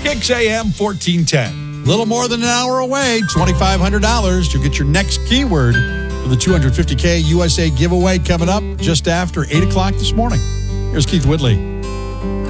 Kicks AM 1410. Little more than an hour away, $2,500. You'll get your next keyword for the $250K USA giveaway coming up just after 8 o'clock this morning. Here's Keith Whitley.